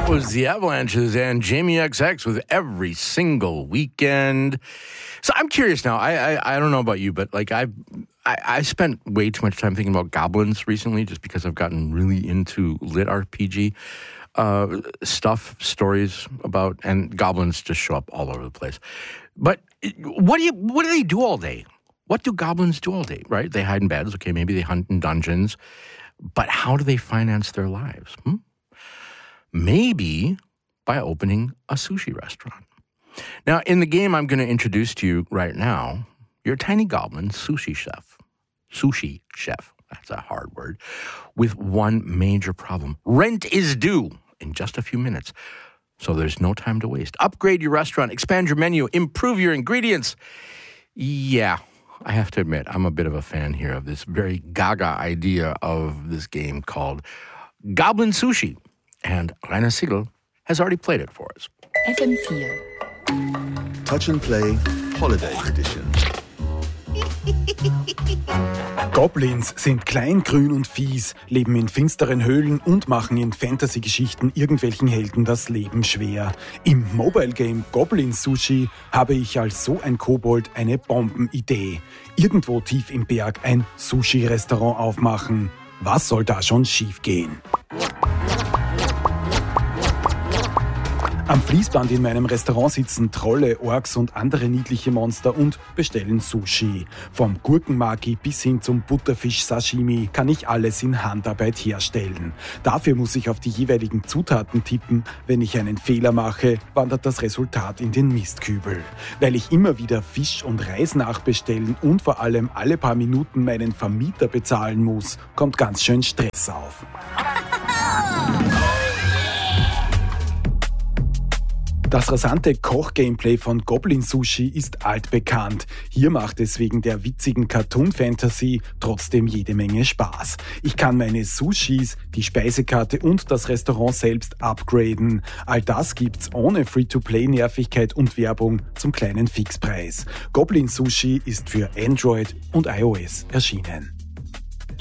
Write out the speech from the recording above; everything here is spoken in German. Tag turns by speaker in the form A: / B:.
A: That was the Avalanches and Jamie XX with Every Single Weekend. So I'm curious now. I don't know about you, but like I spent way too much time thinking about goblins recently, just because I've gotten really into lit RPG stuff, stories about, and goblins just show up all over the place. But what do they do all day? What do goblins do all day? Right? They hide in beds. Okay, maybe they hunt in dungeons. But how do they finance their lives? Maybe by opening a sushi restaurant. Now, in the game I'm going to introduce to you right now, your tiny goblin sushi chef, that's a hard word, with one major problem. Rent is due in just a few minutes, so there's no time to waste. Upgrade your restaurant, expand your menu, improve your ingredients. Yeah, I have to admit, I'm a bit of a fan here of this very gaga idea of this game called Goblin Sushi. And Rainer Siegel has already played it for us.
B: FM4. Touch and Play Holiday Edition.
C: Goblins sind klein, grün und fies, leben in finsteren Höhlen und machen in Fantasy-Geschichten irgendwelchen Helden das Leben schwer. Im Mobile-Game Goblin Sushi habe ich als so ein Kobold eine Bombenidee. Irgendwo tief im Berg ein Sushi-Restaurant aufmachen. Was soll da schon schiefgehen? Am Fließband in meinem Restaurant sitzen Trolle, Orks und andere niedliche Monster und bestellen Sushi. Vom Gurkenmaki bis hin zum Butterfisch-Sashimi kann ich alles in Handarbeit herstellen. Dafür muss ich auf die jeweiligen Zutaten tippen. Wenn ich einen Fehler mache, wandert das Resultat in den Mistkübel. Weil ich immer wieder Fisch und Reis nachbestellen und vor allem alle paar Minuten meinen Vermieter bezahlen muss, kommt ganz schön Stress auf. Das rasante Koch-Gameplay von Goblin Sushi ist altbekannt. Hier macht es wegen der witzigen Cartoon-Fantasy trotzdem jede Menge Spaß. Ich kann meine Sushis, die Speisekarte und das Restaurant selbst upgraden. All das gibt's ohne Free-to-Play-Nervigkeit und Werbung zum kleinen Fixpreis. Goblin Sushi ist für Android und iOS erschienen.